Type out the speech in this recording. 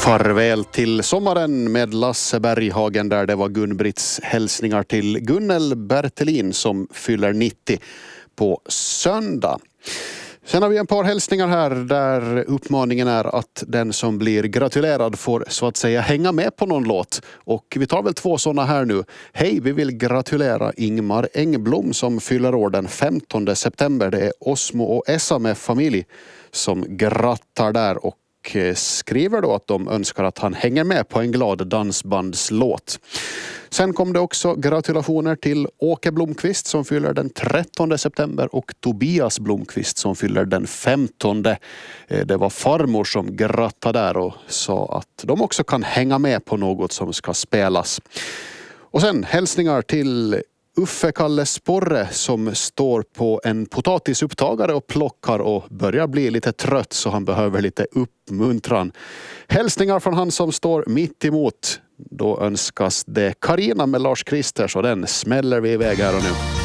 Farväl till sommaren med Lasse Berghagen där det var Gun-Britts hälsningar till Gunnel Bertelin som fyller 90 på söndag. Sen har vi en par hälsningar här där uppmaningen är att den som blir gratulerad får så att säga hänga med på någon låt. Och vi tar väl 2 sådana här nu. Hej, vi vill gratulera Ingmar Engblom som fyller år den 15 september. Det är Osmo och Essa med familj som grattar där och skriver då att de önskar att han hänger med på en glad dansbandslåt. Sen kom det också gratulationer till Åke Blomqvist som fyller den 13 september och Tobias Blomqvist som fyller den 15. Det var farmor som grattade där och sa att de också kan hänga med på något som ska spelas. Och sen hälsningar till Uffe Kalle Sporre som står på en potatisupptagare och plockar och börjar bli lite trött så han behöver lite uppmuntran. Hälsningar från han som står mitt emot. Då önskas det Karina med Lars Kristers och den smäller vi iväg här och nu.